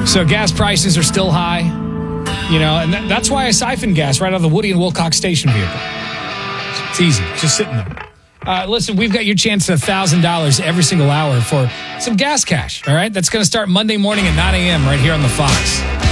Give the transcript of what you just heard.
So gas prices are still high, and that's why I siphon gas right out of the Woody and Wilcox station vehicle. It's easy, just sitting there. Listen, we've got your chance at $1,000 every single hour for some gas cash, all right? That's going to start Monday morning at 9 a.m. right here on The Fox.